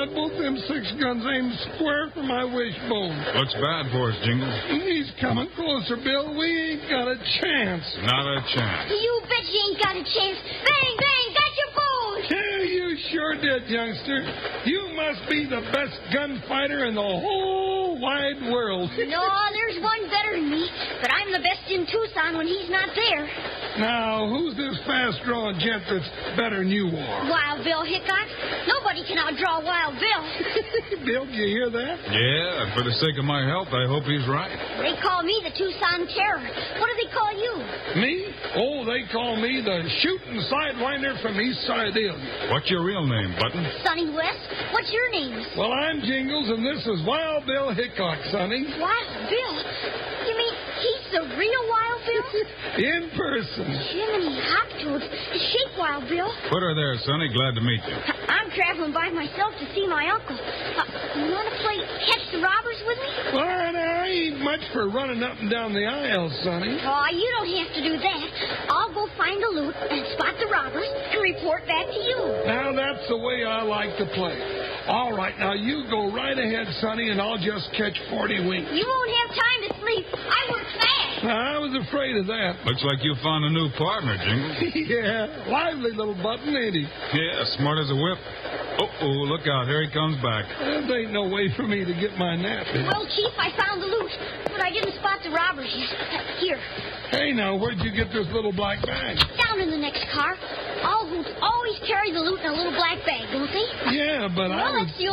got both them 6-guns aimed square for my wishbone. Looks bad for us, Jingles. He's coming closer, Bill. We ain't got a chance. Not a chance. You bet you ain't got a chance. Bang, bang, got your bones. Yeah, you sure did, youngster. You must be the best gunfighter in the whole wide world. No, there's one better than me, but I'm the best in Tucson when he's not there. Now, who's this fast-drawing gent that's better than you are? Wild Bill Hickok. Nobody can outdraw Wild Bill. Bill, did you hear that? Yeah, for the sake of my health, I hope he's right. They call me the Tucson Terror. What do they call you? Me? Oh, they call me the shooting sidewinder from East Sedalia. What's your real name, Button? Sonny West. What's your name? Well, I'm Jingles, and this is Wild Bill Hickok, Sonny. Wild Bill? You mean he's the real Wild Bill? In person. Jiminy Hoptooth. Shake, Wild Bill. Put her there, Sonny. Glad to meet you. I'm traveling by myself to see my uncle. You want to play Catch the Robbers with me? Well, I ain't much for running up and down the aisle, Sonny. Oh, you don't have to do that. I'll go find the loot and spot the robbers and report back to you. Now, that's the way I like to play. All right, now you go right ahead, Sonny, and I'll just catch 40 winks. You won't have time to sleep. I work fast. I was afraid of that. Looks like you found a new partner, Jingles. Yeah, lively little button, ain't he? Yeah, smart as a whip. Uh-oh, look out. Here he comes back. There ain't no way for me to get my nap in. Well, Chief, I found the loot, but I didn't spot the robbers yet. Here. Hey, now, where'd you get this little black bag? Down in the next car. All boots always carry the loot in a little black bag, don't they? Yeah, but Well, I was... that's the